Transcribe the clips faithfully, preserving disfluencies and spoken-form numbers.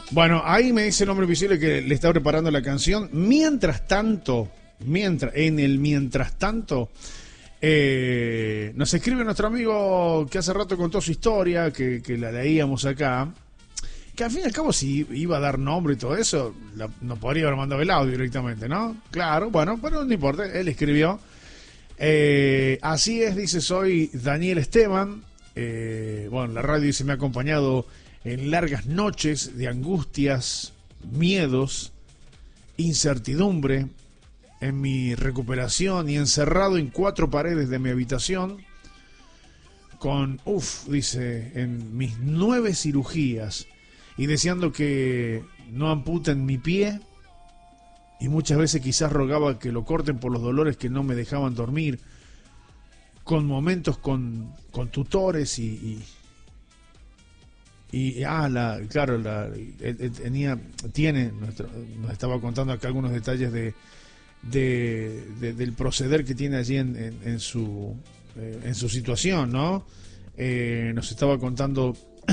Bueno, ahí me dice el hombre visible que le está preparando la canción. Mientras tanto, mientras, en el mientras tanto, eh, nos escribe nuestro amigo que hace rato contó su historia, que, que la leíamos acá. Que al fin y al cabo, si iba a dar nombre y todo eso, la, nos podría haber mandado el audio directamente, ¿no? Claro, bueno, pero no importa, él escribió. Eh, así es, dice, soy Daniel Esteban. Eh, bueno, la radio dice, me ha acompañado en largas noches de angustias, miedos, incertidumbre, en mi recuperación y encerrado en cuatro paredes de mi habitación, con, uff, dice, en mis nueve cirugías, y deseando que no amputen mi pie, y muchas veces quizás rogaba que lo corten por los dolores que no me dejaban dormir, con momentos con, con tutores y, y, y ah, la, claro, la, él, él tenía, tiene, nuestro, nos estaba contando acá algunos detalles de, de, de del proceder que tiene allí en, en, en su eh, en su situación, ¿no? Eh, nos estaba contando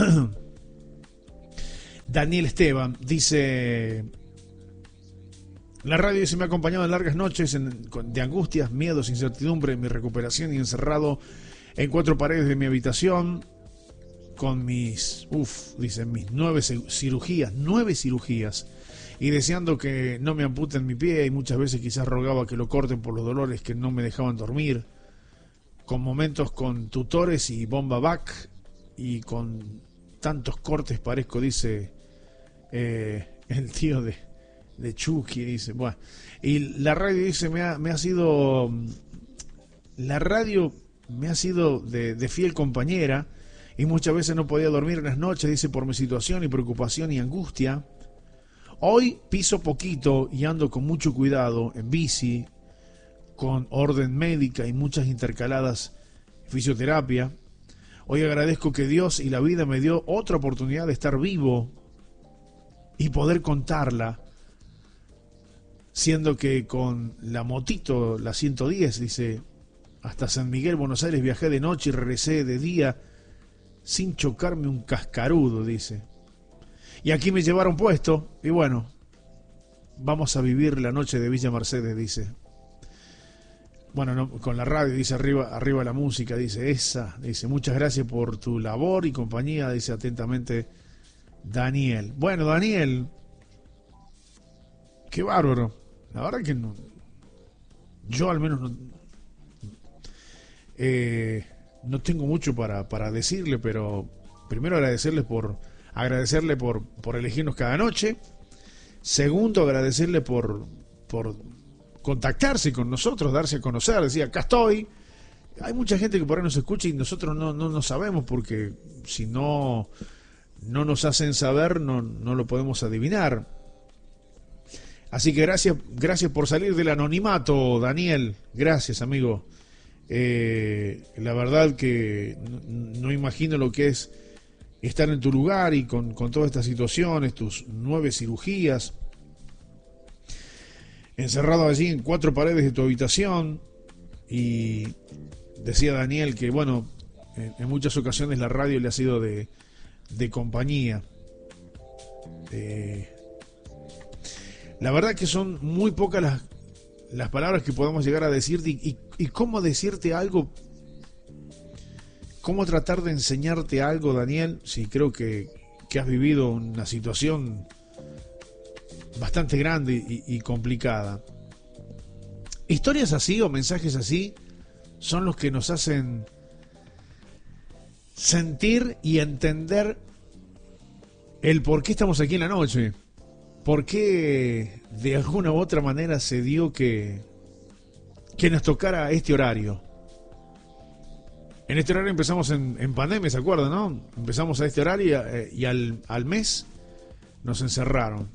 Daniel Esteban, dice, la radio dice, me ha acompañado en largas noches en, de angustias, miedos, incertidumbre en mi recuperación y encerrado en cuatro paredes de mi habitación con mis, uff, dicen, mis nueve cirugías, nueve cirugías, y deseando que no me amputen mi pie, y muchas veces quizás rogaba que lo corten por los dolores que no me dejaban dormir, con momentos con tutores y bomba back, y con tantos cortes parezco, dice, eh, el tío de, de Chucky, dice, bueno, y la radio dice, me ha, me ha sido, la radio me ha sido de, de fiel compañera, y muchas veces no podía dormir en las noches, dice, por mi situación y preocupación y angustia. Hoy piso poquito y ando con mucho cuidado en bici, con orden médica y muchas intercaladas fisioterapia. Hoy agradezco que Dios y la vida me dio otra oportunidad de estar vivo y poder contarla, siendo que con la motito, la ciento diez, dice, hasta San Miguel, Buenos Aires viajé de noche y regresé de día sin chocarme un cascarudo, dice. Y aquí me llevaron puesto, y bueno, vamos a vivir la noche de Villa Mercedes, dice. Bueno, no, con la radio, dice, arriba, arriba la música, dice, esa, dice, muchas gracias por tu labor y compañía, dice atentamente Daniel. Bueno, Daniel, qué bárbaro. La verdad que no, yo al menos no, eh, no tengo mucho para, para decirle, pero primero agradecerle por agradecerle por, por elegirnos cada noche. Segundo, agradecerle por, por contactarse con nosotros, darse a conocer, decir, acá estoy. Hay mucha gente que por ahí nos escucha y nosotros no, no, no sabemos, porque si no, no nos hacen saber, no, no lo podemos adivinar. Así que gracias, gracias por salir del anonimato, Daniel. Gracias, amigo. Eh, la verdad que no, no imagino lo que es estar en tu lugar y con, con todas estas situaciones, tus nueve cirugías, encerrado allí en cuatro paredes de tu habitación. Y decía Daniel que, bueno, en, en muchas ocasiones la radio le ha sido de, de compañía. Eh, la verdad que son muy pocas las, las palabras que podemos llegar a decirte, y, y, y cómo decirte algo, cómo tratar de enseñarte algo, Daniel, si creo que, que has vivido una situación bastante grande y, y complicada. Historias así o mensajes así son los que nos hacen sentir y entender el por qué estamos aquí en la noche, por qué de alguna u otra manera se dio que, que nos tocara este horario. En este horario empezamos en, en pandemia, ¿se acuerdan, no? Empezamos a este horario eh, y al, al mes nos encerraron.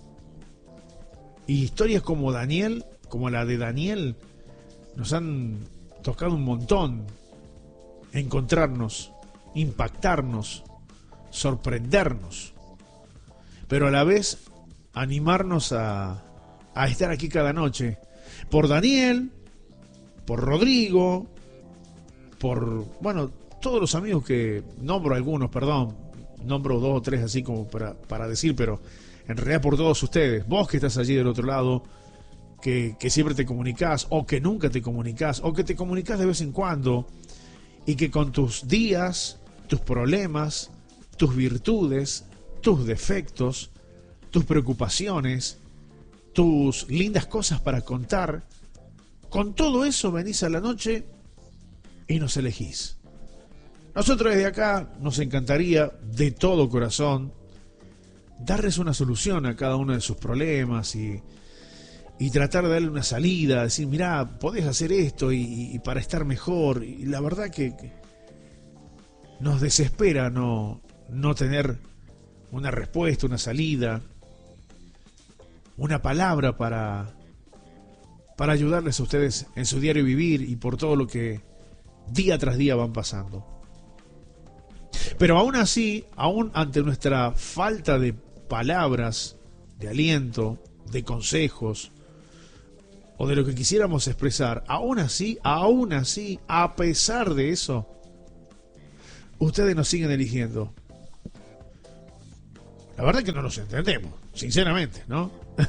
Y historias como Daniel, como la de Daniel, nos han tocado un montón. Encontrarnos, impactarnos, sorprendernos, pero a la vez animarnos a, a estar aquí cada noche. Por Daniel, por Rodrigo, por, bueno, todos los amigos que nombro algunos, perdón, nombro dos o tres así como para, para decir, pero en realidad por todos ustedes, vos que estás allí del otro lado, que, que siempre te comunicás, o que nunca te comunicás, o que te comunicás de vez en cuando, y que con tus días, tus problemas, tus virtudes, tus defectos, tus preocupaciones, tus lindas cosas para contar, con todo eso venís a la noche y nos elegís. Nosotros desde acá nos encantaría de todo corazón darles una solución a cada uno de sus problemas y, y tratar de darle una salida, decir, mirá, podés hacer esto y, y para estar mejor. Y la verdad que, que nos desespera no, no tener una respuesta, una salida, una palabra para, para ayudarles a ustedes en su diario vivir y por todo lo que día tras día van pasando. Pero aún así, aún ante nuestra falta de palabras, de aliento, de consejos o de lo que quisiéramos expresar, aún así, aún así, a pesar de eso, ustedes nos siguen eligiendo. La verdad que no los entendemos, sinceramente, ¿no?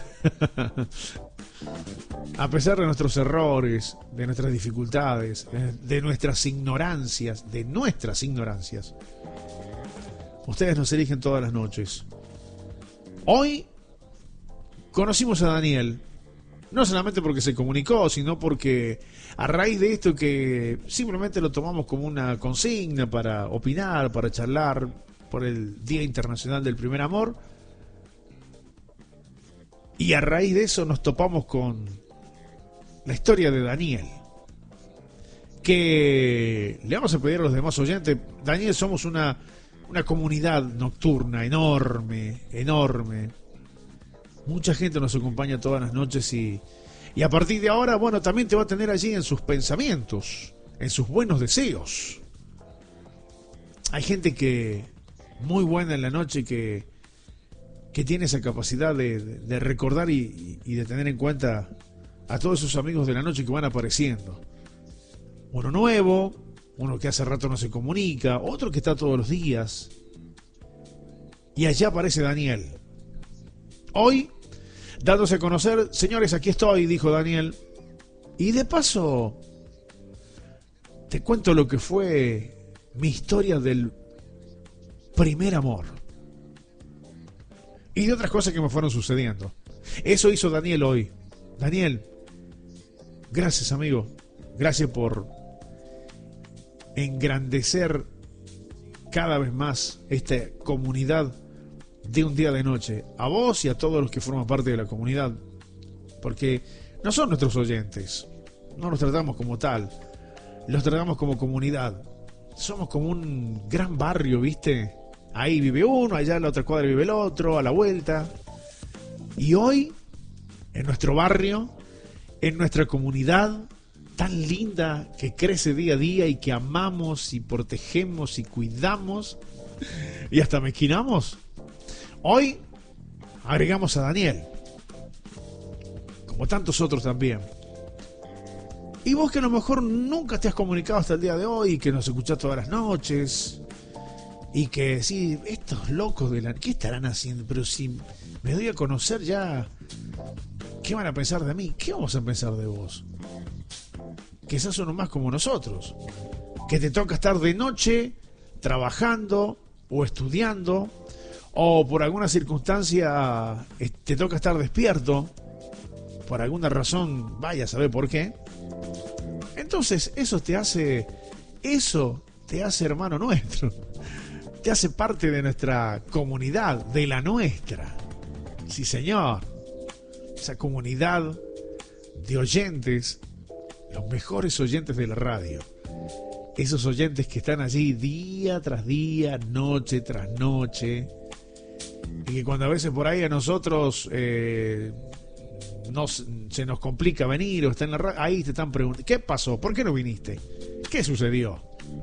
A pesar de nuestros errores, de nuestras dificultades, de nuestras ignorancias, de nuestras ignorancias, ustedes nos eligen todas las noches. Hoy conocimos a Daniel, no solamente porque se comunicó, sino porque a raíz de esto que simplemente lo tomamos como una consigna para opinar, para charlar por el Día Internacional del Primer Amor, y a raíz de eso nos topamos con la historia de Daniel, que le vamos a pedir a los demás oyentes. Daniel, somos una, una comunidad nocturna enorme, enorme. Mucha gente nos acompaña todas las noches y, y a partir de ahora, bueno, también te va a tener allí en sus pensamientos, en sus buenos deseos. Hay gente que muy buena en la noche que, que tiene esa capacidad de, de, de recordar y, y de tener en cuenta a todos esos amigos de la noche que van apareciendo. Uno nuevo, uno que hace rato no se comunica, otro que está todos los días. Y allá aparece Daniel. Hoy, dándose a conocer, señores, aquí estoy, dijo Daniel. Y de paso, te cuento lo que fue mi historia del primer amor. Y de otras cosas que me fueron sucediendo. Eso hizo Daniel hoy. Daniel, gracias, amigo. Gracias por engrandecer cada vez más esta comunidad de un día de noche. A vos y a todos los que forman parte de la comunidad. Porque no son nuestros oyentes. No los tratamos como tal. Los tratamos como comunidad. Somos como un gran barrio, ¿viste? Ahí vive uno, allá en la otra cuadra vive el otro, a la vuelta. Y hoy, en nuestro barrio, en nuestra comunidad tan linda que crece día a día y que amamos y protegemos y cuidamos y hasta mezquinamos, hoy agregamos a Daniel, como tantos otros también. Y vos que a lo mejor nunca te has comunicado hasta el día de hoy, que nos escuchás todas las noches, y que sí, estos locos de la... ¿qué estarán haciendo? Pero si me doy a conocer ya, ¿qué van a pensar de mí? ¿Qué vamos a pensar de vos? Que sos uno más como nosotros, que te toca estar de noche trabajando o estudiando, o por alguna circunstancia te toca estar despierto, por alguna razón, vaya a saber por qué. Entonces eso te hace, eso te hace hermano nuestro, te hace parte de nuestra comunidad, de la nuestra. Sí, señor. Esa comunidad de oyentes, los mejores oyentes de la radio. Esos oyentes que están allí día tras día, noche tras noche. Y que cuando a veces por ahí a nosotros eh, nos, se nos complica venir o está en la radio, ahí te están preguntando, ¿qué pasó? ¿Por qué no viniste? ¿Qué sucedió?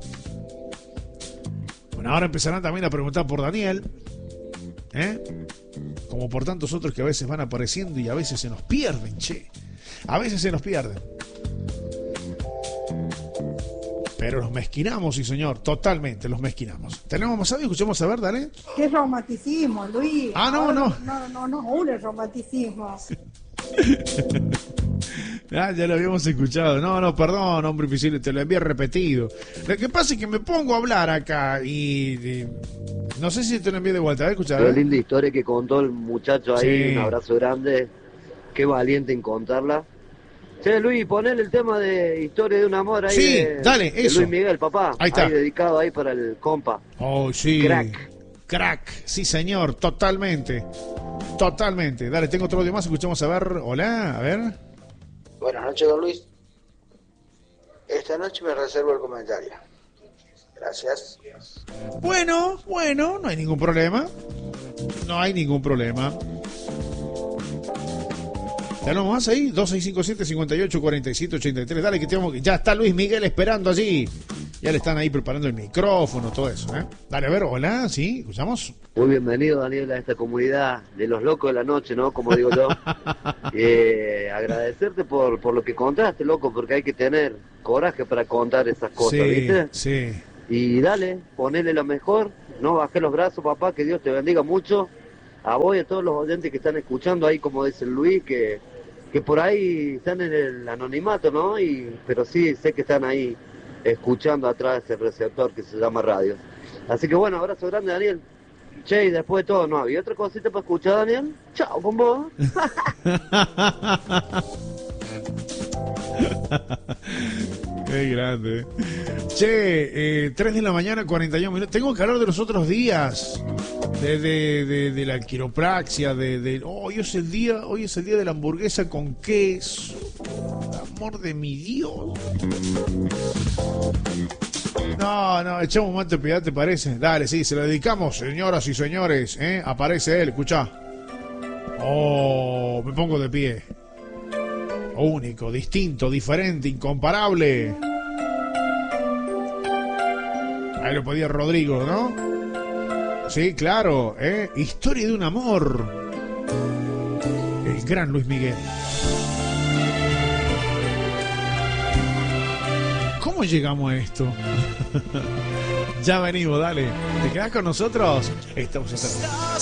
Bueno, ahora empezarán también a preguntar por Daniel, ¿eh? Como por tantos otros que a veces van apareciendo y a veces se nos pierden, che. A veces se nos pierden. Pero los mezquinamos, sí señor, totalmente, los mezquinamos. ¿Tenemos más audio? Escuchemos a ver, dale. Qué romanticismo, Luis. Ah, no, Ahora no. No, no, no, no, el romanticismo. Ah, ya lo habíamos escuchado. No, no, perdón, hombre invisible, te lo había repetido. Lo que pasa es que me pongo a hablar acá y... y no sé si te lo envié de vuelta, a ver, escuchar. Qué linda historia que contó el muchacho ahí, Sí. un abrazo grande. Qué valiente en contarla. Che, Luis, ponele el tema de Historia de un amor ahí. Sí, de, dale, de eso. Luis Miguel, papá. Ahí está. Ahí dedicado ahí para el compa. Oh, sí. Crack. Crack, sí señor, totalmente. Totalmente. Dale, tengo otro audio más, escuchamos a ver. Hola, a ver. Buenas noches, don Luis. Esta noche me reservo el comentario. Gracias. Bueno, bueno, no hay ningún problema. No hay ningún problema. ¿Tenemos más ahí? dos seis cinco siete, cinco ocho, cuatro siete, ocho tres. Dale, que tenemos que... Ya está Luis Miguel esperando allí. Ya le están ahí preparando el micrófono, todo eso, ¿eh? Dale, a ver, hola, ¿sí? ¿Escuchamos? Muy bienvenido, Daniel, a esta comunidad de los locos de la noche, ¿no? Como digo yo. eh, agradecerte por, por lo que contaste, loco, porque hay que tener coraje para contar esas cosas, Sí, ¿viste? sí. Y dale, ponele lo mejor, no bajé los brazos, papá, que Dios te bendiga mucho. A vos y a todos los oyentes que están escuchando ahí, como dice Luis, que, que por ahí están en el anonimato, ¿no? Y, pero sí, sé que están ahí escuchando atrás de ese receptor que se llama radio. Así que bueno, abrazo grande, Daniel. Che, y después de todo, ¿no había otra cosita para escuchar, Daniel? Chao, con vos. Qué grande. Che, eh, tres de la mañana, cuarenta y uno minutos. Tengo que hablar de los otros días. De, de, de, de la quiropraxia, de, de oh, hoy es el día, hoy es el día de la hamburguesa con queso. Amor de mi Dios. No, no, echamos un mate de piedad, ¿te parece? Dale, sí, se lo dedicamos, señoras y señores, ¿eh? Aparece él, escuchá. Oh, me pongo de pie. Único, distinto, diferente, incomparable. Ahí lo podía Rodrigo, ¿no? Sí, claro, ¿eh? Historia de un amor. El gran Luis Miguel. ¿Cómo llegamos a esto? Ya venimos, dale. ¿Te quedás con nosotros? Estamos en